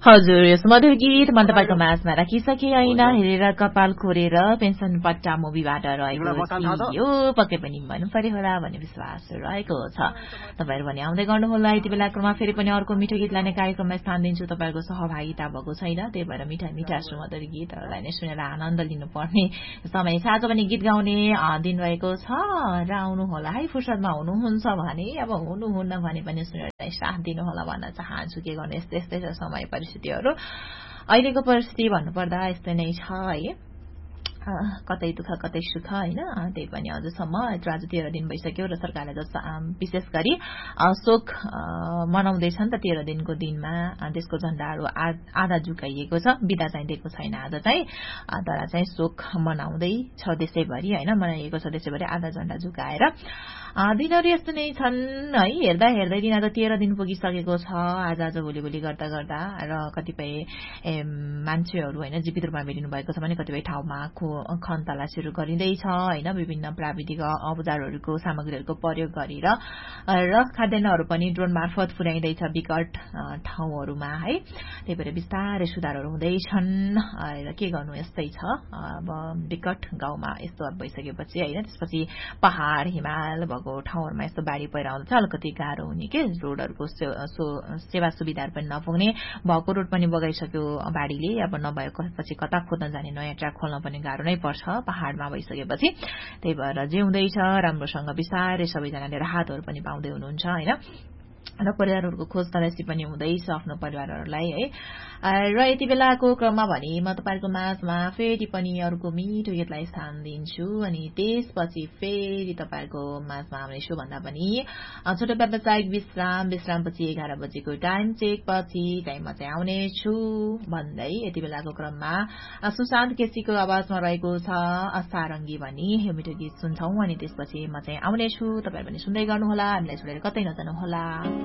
हजुर यस मधुर गीत मन तपाईँको माझमा राखिसके होइन हेरेर कपाल खोरेर पेन्सन पट्टा मुभीबाट रहेको थियो पक्कै पनि भन्नु पर्यो होला भन्ने विश्वास रहेको छ। तपाईँहरू भने आउँदै गर्नुहोला यति बेला क्रममा फेरि पनि अर्को मिठो गीत लाने कार्यक्रममा स्थान दिन्छु। तपाईँहरूको सहभागिता भएको छैन, त्यही भएर मिठा मिठा सुमधुर गीतहरूलाई नै सुनेर आनन्द लिनुपर्ने समय छ। आज पनि गीत गाउने दिन रहेको छ र आउनुहोला है, फुर्सदमा हुनुहुन्छ भने, अब हुनुहुन्न भने पनि सुनेर साथ दिनुहोला भन्न चाहन्छु। के गर्ने यस्तै यस्तै छ समय परिस्थितिहरू, अहिलेको परिस्थिति भन्नुपर्दा यस्तै नै छ है, कतै दुःख कतै सुख होइन। त्यही पनि अझसम्म आज 13 दिन भइसक्यो र सरकारले विशेष गरी शोक मनाउँदैछन् त 13 दिनको दिनमा देशको झण्डाहरू आधा झुकाइएको छ, बिदा चाहिँ दिएको छैन आज चाहिँ, तर चाहिँ शोक मनाउँदै छ देशैभरि होइन, मनाइएको छ देशैभरि आधा झण्डा झुकाएर। दिनहरू यस्तो नै छन् है, हेर्दा हेर्दै दिन आज 13 दिन पुगिसकेको छ, आज भोलि गर्दा गर्दा र कतिपय मान्छेहरू होइन जीवित रूपमा भेटिनु भएको छ भने कतिपय ठाउँमा खन तलासीहरू गरिँदैछ होइन, विभिन्न प्राविधिक औजारहरूको सामग्रीहरूको प्रयोग गरेर र खाद्यान्नहरू पनि ड्रोन मार्फत पुर्याइँदैछ विकट ठाउँहरूमा है। त्यही भएर बिस्तारै सुधारहरू हुँदैछन् र के गर्नु यस्तै छ। अब विकट गाउँमा यस्तो भइसकेपछि होइन, त्यसपछि पहाड़ हिमाल भएको ठाउँहरूमा यस्तो बाढी पहिरो आउँदा चाहिँ अलिकति गाह्रो हुने के, रोडहरूको सेवा सुविधाहरू पनि नपुग्ने, भएको रोड पनि बगाइसक्यो बाढीले, अब नभएपछि कता खोज्न जाने, नयाँ ट्र्याक खोल्न पनि गाह्रो नै पर्छ पहाड़मा भइसकेपछि। त्यही भएर जिउँदैछ राम्रोसँग बिस्तारै सबैजनाले राहतहरू पनि पाउँदै हुनुहुन्छ होइन, र परिवारहरूको खोज तलासी पनि हुँदैछ आफ्नो परिवारहरूलाई है। र यति बेलाको क्रममा भने म तपाईँको माझमा फेरि पनि अर्को मिठो गीतलाई स्थान दिन्छु अनि त्यसपछि फेरि तपाईँको माझमा आउनेछु भन्दा पनि छोटो व्यावसायिक विश्रामपछि 11 बजेको टाइम चेक पछि टाइममा चाहिँ आउनेछु भन्दै यति बेलाको क्रममा सुशान्त केसीको आवाजमा रहेको छ सारङ्गी भनी यो मिठो गीत सुन्छौं अनि त्यसपछि म चाहिँ आउनेछु। तपाईहरु पनि सुन्दै गर्नुहोला, हामीलाई छोडेर कतै नजानुहोला।